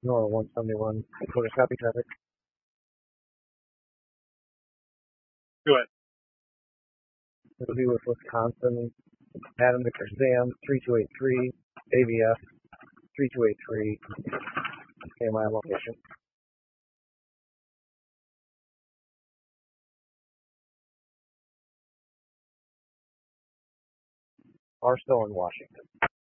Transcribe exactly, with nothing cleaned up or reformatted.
Nora one seventy-one, Dakota copy traffic. Go ahead. It'll be with Wisconsin, Adam Victor Sam, three two eight three, A V F, three two eight three, okay, my location. Barstow in Washington.